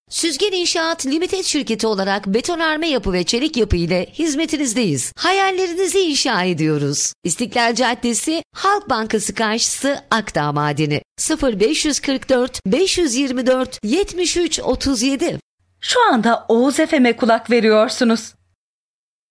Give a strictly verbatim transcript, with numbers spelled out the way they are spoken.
Süzgen İnşaat Limited şirketi olarak betonarme yapı ve çelik yapı ile hizmetinizdeyiz. Hayallerinizi inşa ediyoruz. İstiklal Caddesi, Halk Bankası karşısı, Akdağ Madeni. sıfır beş kırk dört beş yirmi dört yetmiş üç otuz yedi. Şu anda Oğuz Efem'e kulak veriyorsunuz.